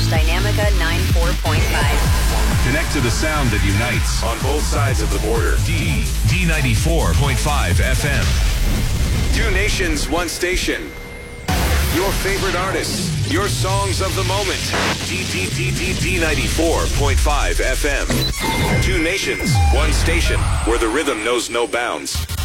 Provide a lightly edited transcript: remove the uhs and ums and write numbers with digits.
Dynamica 94.5. Connect to the sound that unites on both sides of the border. D94.5 FM. Two nations, one station. Your favorite artists, your songs of the moment. D94.5 FM. Two nations, one station, where the rhythm knows no bounds.